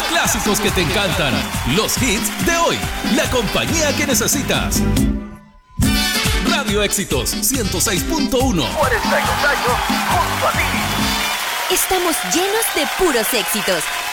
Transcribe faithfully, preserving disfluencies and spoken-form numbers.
clásicos que te encantan, los hits de hoy, la compañía que necesitas. Radio Éxitos ciento seis punto uno. cuarenta y dos años junto a ti. Estamos llenos de puros éxitos